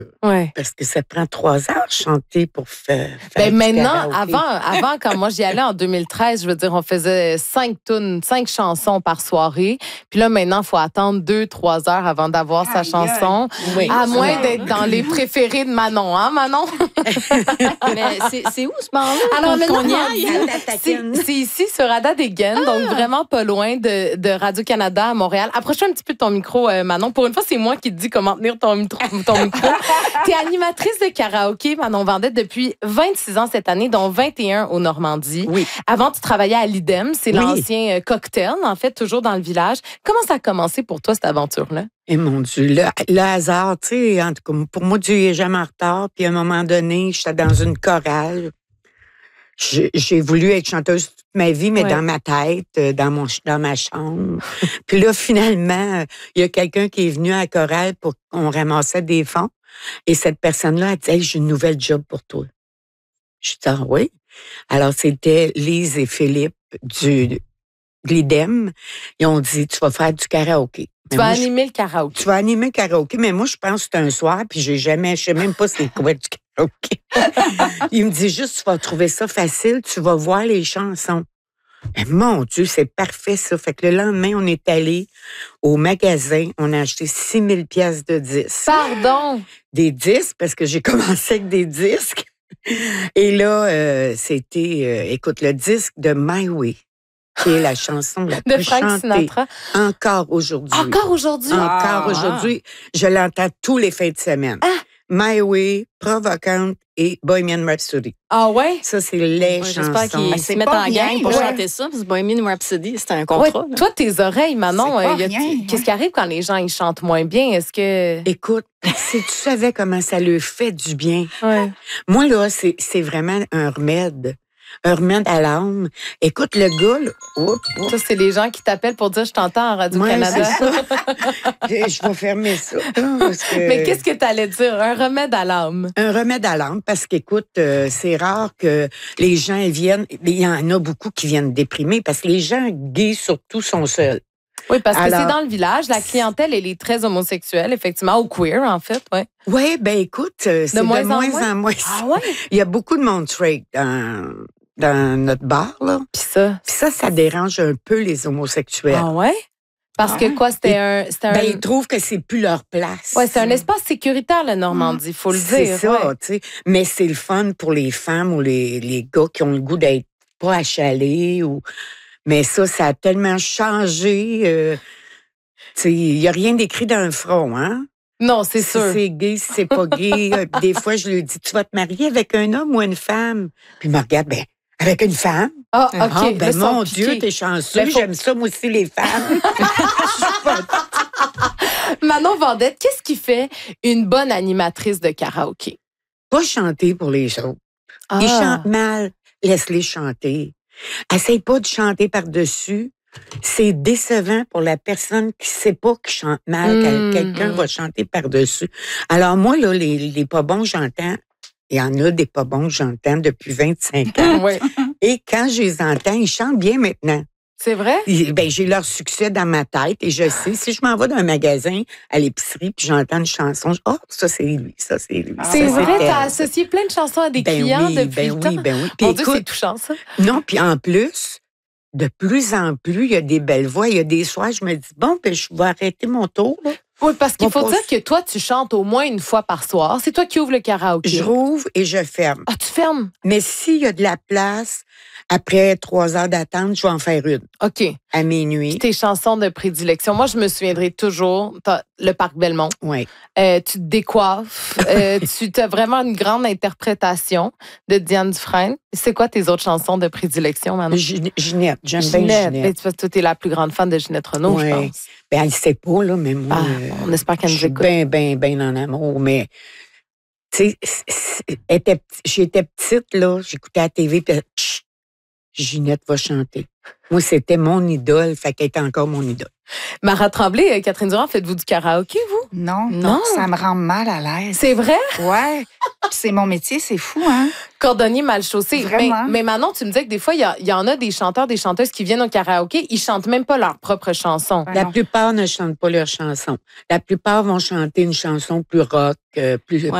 Ouais. Parce que ça prend 3 heures chanter pour faire Ben du maintenant, karaoké. avant, quand moi j'y allais en 2013, je veux dire, on faisait 5 chansons par soirée. Puis là, maintenant, il faut attendre 2-3 heures avant d'avoir sa chanson. Oui. À moins d'être dans les préférés de Manon, hein, Manon? Mais c'est où ce bar-là? Alors, le qu'on y Normandie, aille? c'est ici, sur Ada Degen, donc vraiment pas loin de Radio-Canada à Montréal. Approche-toi un petit peu de ton micro, Manon. Pour une fois, c'est moi qui te dis comment tenir ton micro. Tu es animatrice de karaoké, Manon Vendette, depuis 26 ans cette année, dont 21 au Normandie. Oui. Avant, tu travaillais à l'IDEM, c'est Oui. l'ancien cocktail, en fait, toujours dans le village. Comment ça a commencé pour toi, cette aventure-là? Et mon Dieu, le hasard, tu sais, en tout cas, pour moi, Dieu n'est jamais en retard. Puis à un moment donné, j'étais dans une chorale. J'ai voulu être chanteuse toute ma vie, mais Ouais. dans ma tête, dans ma chambre. Puis là, finalement, il y a quelqu'un qui est venu à la chorale pour qu'on ramassait des fonds. Et cette personne-là a dit, hey, j'ai une nouvelle job pour toi. Je dis, ah oui? Alors, c'était Lise et Philippe de l'IDEM. Ils ont dit, tu vas faire du karaoké. Tu Mais vas moi, animer le karaoké. tu vas animer le karaoké, mais moi, je pense que c'est un soir, puis je sais même pas c'est quoi du karaoké. Il me dit juste, tu vas trouver ça facile, tu vas voir les chansons. Mais mon Dieu, c'est parfait, ça. Fait que le lendemain, on est allé au magasin, on a acheté 6 000 piastres de disques. Pardon! Des disques, parce que j'ai commencé avec des disques. Et là, c'était, écoute, le disque de My Way, qui est la chanson la De plus Frank chantée Sinatra. encore aujourd'hui. Encore aujourd'hui? Encore aujourd'hui. Je l'entends tous les fins de semaine. My Way, Provocante et Bohemian Rhapsody. Ah ouais? Ça, c'est les j'espère chansons. qu'il- Se C'est mettent pas en rien, gang pour ouais. chanter ça, parce que Bohemian Rhapsody, c'est un Ouais, contrat. là. toi, tes oreilles, Manon, C'est pas y a- rien, qu'est-ce qui arrive quand les gens ils chantent moins bien? Est-ce que... Écoute, si tu savais comment ça leur fait du bien. Ouais. Moi, là, c'est vraiment un remède. Un remède à l'âme. Écoute, le gars, là, Ça, c'est les gens qui t'appellent pour dire « Je t'entends en Radio-Canada Ouais, c'est ça. Je vais fermer ça. Parce que- Mais qu'est-ce que tu allais dire? Un remède à l'âme. Un remède à l'âme, parce qu'écoute, c'est rare que les gens ils viennent. Il y en a beaucoup qui viennent déprimés, parce que les gens gays, surtout, sont seuls. Oui, parce que Alors- c'est dans le village. La clientèle, elle est très homosexuelle, effectivement, ou queer, en fait. Ouais. Oui, ben écoute, c'est de moins en moins. Ah ouais? Il y a beaucoup de monde straight dans notre bar, là. Puis ça. Puis ça dérange un peu les homosexuels. Ah ouais? Parce que quoi, c'était un... Ben, ils trouvent que c'est plus leur place. Ouais, c'est un espace sécuritaire, le Normandie, il faut le C'est dire. ça, ouais. tu sais. Mais c'est le fun pour les femmes ou les gars qui ont le goût d'être pas achalés ou... Mais ça a tellement changé. Tu sais, il n'y a rien d'écrit dans le front, hein? Non, c'est Si sûr. c'est gay, si c'est pas gay. Des fois, je lui dis, tu vas te marier avec un homme ou une femme? Puis il me regarde, ben, avec une femme? Ah, OK. Ah, ben, Là, mon sont Dieu, piqués. t'es chanceux. Ben, faut- J'aime ça, moi aussi, les femmes. Manon Vendette, qu'est-ce qui fait une bonne animatrice de karaoké? Pas chanter pour les autres. Ils chantent mal. Laisse-les chanter. Essaye pas de chanter par-dessus. C'est décevant pour la personne qui sait pas qu'il chante mal, que quelqu'un va chanter par-dessus. Alors moi, là, les pas bons, j'entends. Il y en a des pas bons que j'entends depuis 25 ans. Oui. Et quand je les entends, ils chantent bien maintenant. C'est vrai? Ben, j'ai leur succès dans ma tête et je sais, si je m'en vais dans un magasin, à l'épicerie, puis j'entends une chanson, oh, ça c'est lui, ça c'est lui. C'est ça, vrai, elle. t'as associé plein de chansons à des clients oui, depuis ben le oui, temps. ben oui. Puis Mon Dieu, écoute, c'est touchant, ça. non, puis en plus, de plus en plus, il y a des belles voix. Il y a des soirs, je me dis, bon, ben, je vais arrêter mon tour. Là. Oui, parce qu'il Mon faut pauvre- dire que toi, tu chantes au moins une fois par soir. C'est toi qui ouvres le karaoké. Je rouvre et je ferme. Ah, tu fermes? Mais s'il y a de la place, après 3 heures d'attente, je vais en faire une OK. à minuit. Tes chansons de prédilection. Moi, je me souviendrai toujours, le Parc Belmont. Oui. Tu te décoiffes. Tu as vraiment une grande interprétation de Diane Dufresne. C'est quoi tes autres chansons de prédilection, Manon? Ginette, j'aime bien Ginette. Ginette. Mais toi, t'es la plus grande fan de Ginette Renault, je Ouais. pense. Ben, elle ne sait pas, là, mais moi, Ah, on espère qu'elle je nous suis écoute. bien en amour, mais tu sais, j'étais petite, là, j'écoutais la TV, puis chut, Ginette va chanter. Moi, c'était mon idole, fait qu'elle était encore mon idole. Mara Tremblay, Catherine Durand, faites-vous du karaoké, vous? Non, Non. ça me rend mal à l'aise. C'est vrai? Ouais. Puis c'est mon métier, c'est fou, hein? Cordonnier mal chaussé. Vraiment. Mais Manon, tu me disais que des fois, il y en a des chanteurs, des chanteuses qui viennent au karaoké, ils chantent même pas leurs propres chansons. Ben La non. plupart ne chantent pas leurs chansons. La plupart vont chanter une chanson plus rock, plus